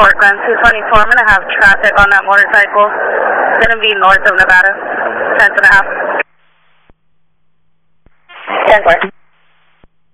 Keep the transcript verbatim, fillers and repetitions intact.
Portland two twenty-four. I'm going to have traffic on that motorcycle. It's going to be north of Nevada. ten and a half. ten four.